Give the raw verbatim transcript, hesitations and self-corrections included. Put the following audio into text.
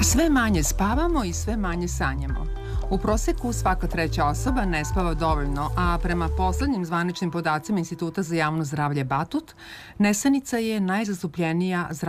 Sve manje spavamo i sve manje sanjamo. U proseku svaka treća osoba ne spava dovoljno, a prema poslednjim zvaničnim podacima Instituta za javno zdravlje Batut, nesanica je najzastupljenija zdravstvena